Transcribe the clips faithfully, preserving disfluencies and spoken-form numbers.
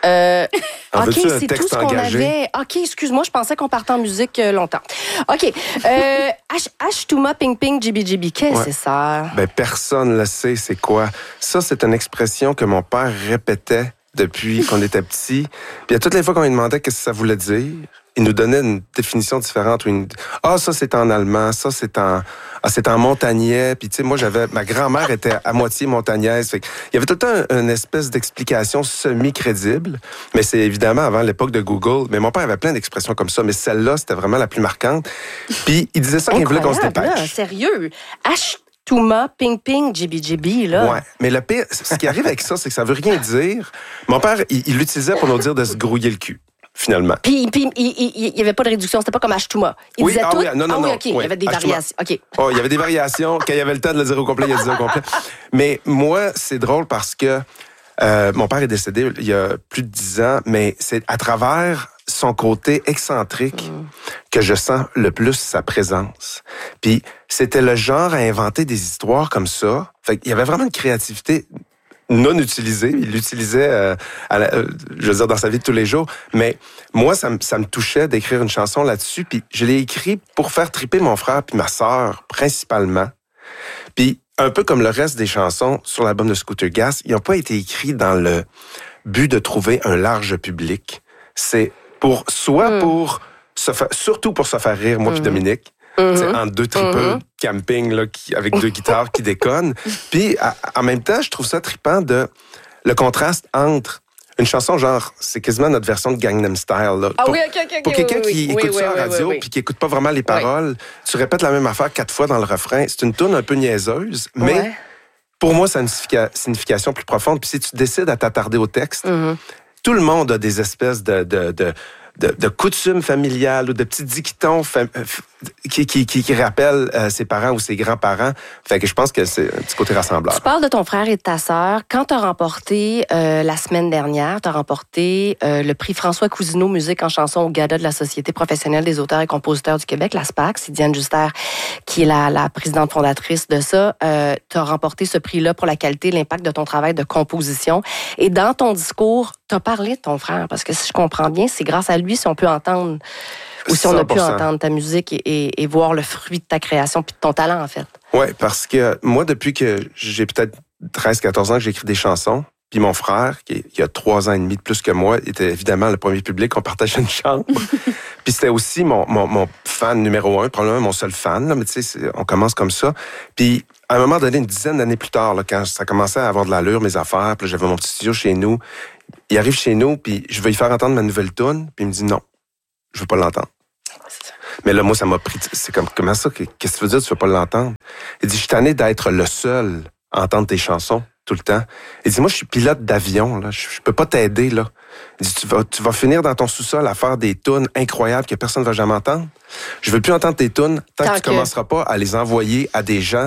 Euh, En OK, veux-tu un c'est texte tout ce qu'on engagé? avait. OK, excuse-moi, je pensais qu'on partait en musique euh, longtemps. OK. Euh, H, H-Touma Ping Ping G B G B, qu'est-ce que Ouais. c'est ça? Ben, personne ne le sait, c'est quoi. Ça, c'est une expression que mon père répétait depuis qu'on était petit. Puis à toutes les fois qu'on lui demandait qu'est-ce que ça voulait dire, il nous donnait une définition différente. Une... Ah, ça, c'est en allemand. Ça, c'est en... Ah, c'est en montagnais. Puis, tu sais, moi, j'avais... Ma grand-mère était à moitié montagnaise. Fait il y avait tout le temps une espèce d'explication semi-crédible. Mais c'est évidemment avant l'époque de Google. Mais mon père avait plein d'expressions comme ça. Mais celle-là, c'était vraiment la plus marquante. Puis, il disait ça quand il voulait qu'on se Incroyable, dépêche. là, sérieux. H-Touma Ping Ping G B G B, là. Ouais, mais le pire, ce qui arrive avec ça, c'est que ça veut rien dire. Mon père, il il l'utilisait pour nous dire de se grouiller le cul, finalement. Puis, puis il n'y avait pas de réduction, c'était pas comme H-Touma. Il Oui, disait ah tout. oui, non, non, ah oui, non, OK, il oui, y avait des H-Touma. variations. OK. Oh, il y avait des variations. Quand il y avait le temps de le dire au complet, il a dit au complet. Mais moi, c'est drôle parce que euh, mon père est décédé il y a plus de dix ans, mais c'est à travers son côté excentrique mm. que je sens le plus sa présence. Puis c'était le genre à inventer des histoires comme ça. Fait qu'il y avait vraiment une créativité non utilisée. Il l'utilisait, euh, à la, euh, je veux dire, dans sa vie de tous les jours. Mais moi, ça me, ça me touchait d'écrire une chanson là-dessus. Puis je l'ai écrit pour faire triper mon frère puis ma sœur, principalement. Puis un peu comme le reste des chansons sur l'album de Scooter Gas, ils n'ont pas été écrits dans le but de trouver un large public. C'est pour, soit mm. pour, se fa- surtout pour se faire rire, moi mm. puis Dominique, mm-hmm. en deux tripeux mm-hmm. camping là, qui, avec deux guitares qui déconnent. Puis à, en même temps, je trouve ça trippant de le contraste entre une chanson genre, c'est quasiment notre version de Gangnam Style. Là. Ah pour, oui, OK, OK. Pour quelqu'un oui, qui oui, écoute oui, ça oui, à radio oui, oui. puis qui écoute pas vraiment les paroles, oui. tu répètes la même affaire quatre fois dans le refrain. C'est une tourne un peu niaiseuse, mais ouais. pour moi, ça a une significa- signification plus profonde. Puis si tu décides à t'attarder au texte, mm-hmm. tout le monde a des espèces de... de, de De, de coutumes familiales ou de petits dictons fam- qui, qui, qui, qui rappellent euh, ses parents ou ses grands-parents. Fait que je pense que c'est un petit côté rassembleur. Tu parles de ton frère et de ta sœur. Quand tu as remporté, euh, la semaine dernière, tu as remporté euh, le prix François Cousineau Musique en chanson au Gala de la Société professionnelle des auteurs et compositeurs du Québec, la S P A C. C'est Diane Juster qui est la, la présidente fondatrice de ça. Euh, tu as remporté ce prix-là pour la qualité et l'impact de ton travail de composition. Et dans ton discours, tu as parlé de ton frère, parce que si je comprends bien, c'est grâce à lui si on peut entendre ou si on a pu entendre ta musique et, et, et voir le fruit de ta création puis de ton talent, en fait. Oui, parce que moi, depuis que j'ai peut-être treize quatorze ans que j'écris des chansons, puis mon frère, qui il a trois ans et demi de plus que moi, était évidemment le premier public, on partageait une chambre. Puis c'était aussi mon, mon, mon fan numéro un, probablement mon seul fan, là, mais tu sais, on commence comme ça. Puis à un moment donné, une dizaine d'années plus tard, là, quand ça commençait à avoir de l'allure, mes affaires, puis là, j'avais mon petit studio chez nous, il arrive chez nous, puis je veux lui faire entendre ma nouvelle toune, puis il me dit non, je veux pas l'entendre. Mais là, moi, ça m'a pris... C'est comme, comment ça? Qu'est-ce que tu veux dire, tu veux pas l'entendre? Il dit, je suis tanné d'être le seul à entendre tes chansons tout le temps. Il dit, moi, je suis pilote d'avion, là. Je, je peux pas t'aider, là. Il dit, tu vas, tu vas finir dans ton sous-sol à faire des tunes incroyables que personne ne va jamais entendre. Je veux plus entendre tes tunes tant, tant que tu que... commenceras pas à les envoyer à des gens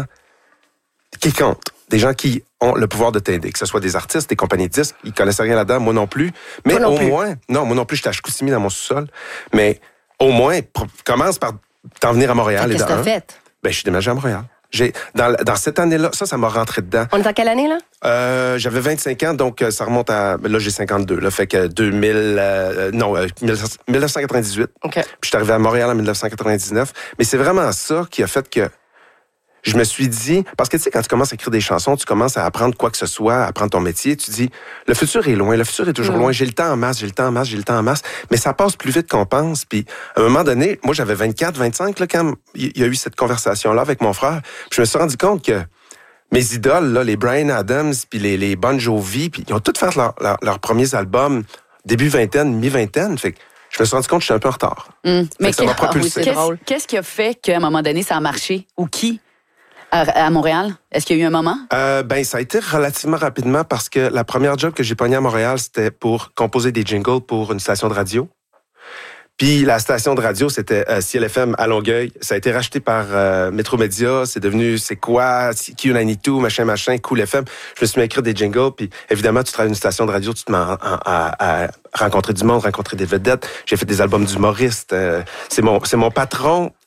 qui comptent. Des gens qui ont le pouvoir de t'aider, que ce soit des artistes, des compagnies de disques, ils connaissent rien là-dedans, moi non plus. Mais non au plus. moins, non, moi non plus, j'étais à Chicoutimi dans mon sous-sol. Mais au moins, pr- commence par t'en venir à Montréal. Qu'est-ce que t'as fait? Ben, je suis déménagé à Montréal. J'ai, dans, dans cette année-là, ça, ça m'a rentré dedans. On est en quelle année, là? Euh, j'avais vingt-cinq ans, donc ça remonte à... Là, j'ai cinquante-deux, là, fait que deux mille... Euh, non, euh, dix-neuf cent quatre-vingt-dix-huit. Okay. Puis je suis arrivé à Montréal en dix-neuf cent quatre-vingt-dix-neuf. Mais c'est vraiment ça qui a fait que je me suis dit... Parce que, tu sais, quand tu commences à écrire des chansons, tu commences à apprendre quoi que ce soit, à apprendre ton métier, tu dis, le futur est loin, le futur est toujours mmh. loin, j'ai le temps en masse, j'ai le temps en masse, j'ai le temps en masse, mais ça passe plus vite qu'on pense. Puis, à un moment donné, moi, j'avais vingt-quatre, vingt-cinq, là, quand il y a eu cette conversation-là avec mon frère, puis je me suis rendu compte que mes idoles, là, les Bryan Adams, puis les, les Bon Jovi, puis ils ont tous fait leur, leur, leurs premiers albums début vingtaine, mi-vingtaine, fait que je me suis rendu compte que je suis un peu en retard. Mmh. Mais ça m'a propulsé. Qu'est-ce, qu'est-ce qui a fait qu'à un moment donné, ça a marché? Ou qui? À, à Montréal? Est-ce qu'il y a eu un moment? Euh, ben, ça a été relativement rapidement parce que la première job que j'ai pognée à Montréal, c'était pour composer des jingles pour une station de radio. Puis la station de radio, c'était euh, C L F M à Longueuil. Ça a été racheté par euh, Métromédia. C'est devenu C'est quoi? Q quatre-vingt-douze, machin, machin, Cool F M. Je me suis mis à écrire des jingles. Puis évidemment, tu travailles dans une station de radio, tu te mets à, à, à rencontrer du monde, rencontrer des vedettes. J'ai fait des albums d'humoristes. Euh, c'est mon, c'est mon patron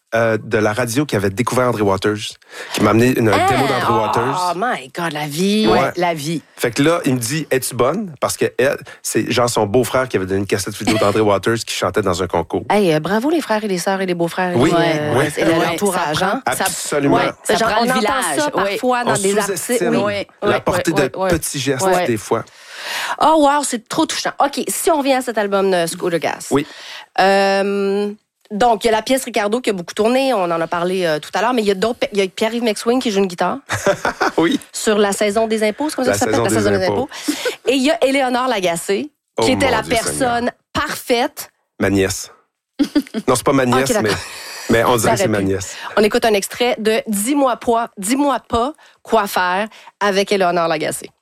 euh, de la radio qui avait découvert André Waters, qui m'a amené une Ah, démo d'André oh, Waters. Oh my God, la vie. Ouais, Ouais. la vie. Fait que là, il me dit, es-tu bonne? Parce que elle, c'est genre son beau-frère qui avait donné une cassette vidéo d'André Waters qui chantait dans un concours. Hey, euh, bravo les frères et les sœurs et les beaux-frères. Oui, et les, euh, oui. et Ouais, l'entourage. ça hein. prend- Ça- Absolument. ouais, ça Genre, prend on le entend village. ça Oui. parfois dans On des articles. sous-estime oui. la Oui, portée oui, de oui, oui. petits gestes, Ouais. des fois. Oh wow, c'est trop touchant. OK, si on revient à cet album de Scooter Gas. Oui. Euh, donc, il y a la pièce Ricardo qui a beaucoup tourné, on en a parlé euh, tout à l'heure, mais il y a d'autres. Il y a Pierre-Yves McSwing qui joue une guitare Ah oui. sur la saison des impôts, c'est comme ça La que ça s'appelle, saison la des saison impôts. des impôts. Et il y a Éléonore Lagacé, Oh, qui était mon la Dieu personne parfaite. Ma nièce. Non, c'est pas ma nièce, Ok, d'accord. mais, mais on dirait que Ça c'est aurait ma pu. nièce. On écoute un extrait de Dis-moi pas, dis-moi pas quoi faire avec Éléonore Lagacé.